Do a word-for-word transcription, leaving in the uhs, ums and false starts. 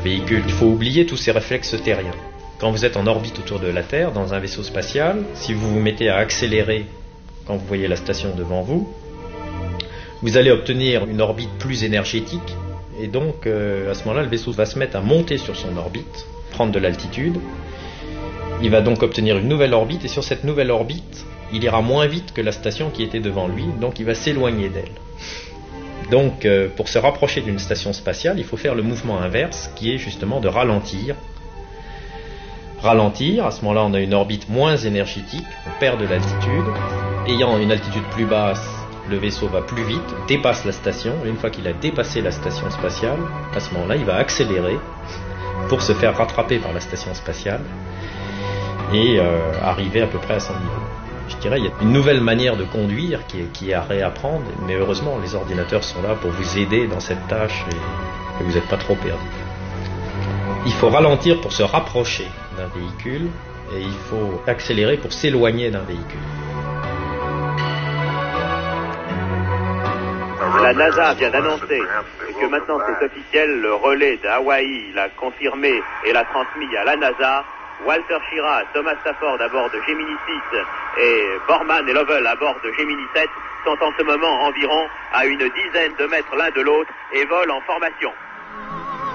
véhicule. Il faut oublier tous ces réflexes terriens. Quand vous êtes en orbite autour de la Terre, dans un vaisseau spatial, si vous vous mettez à accélérer quand vous voyez la station devant vous, vous allez obtenir une orbite plus énergétique, et donc euh, à ce moment-là, le vaisseau va se mettre à monter sur son orbite, prendre de l'altitude. Il va donc obtenir une nouvelle orbite, et sur cette nouvelle orbite, il ira moins vite que la station qui était devant lui, donc il va s'éloigner d'elle. Donc euh, pour se rapprocher d'une station spatiale, il faut faire le mouvement inverse, qui est justement de ralentir. Ralentir, à ce moment-là on a une orbite moins énergétique, on perd de l'altitude. Ayant une altitude plus basse, le vaisseau va plus vite, dépasse la station, et une fois qu'il a dépassé la station spatiale, à ce moment-là il va accélérer pour se faire rattraper par la station spatiale et euh, arriver à peu près à son niveau. Je dirais il y a une nouvelle manière de conduire qui est, qui est à réapprendre, mais heureusement les ordinateurs sont là pour vous aider dans cette tâche et que vous n'êtes pas trop perdu. Il faut ralentir pour se rapprocher d'un véhicule et il faut accélérer pour s'éloigner d'un véhicule. La NASA vient d'annoncer que maintenant c'est officiel, le relais d'Hawaï l'a confirmé et l'a transmis à la NASA. Walter Schirra, Thomas Stafford à bord de Gemini six et Borman et Lovell à bord de Gemini sept sont en ce moment environ à une dizaine de mètres l'un de l'autre et volent en formation.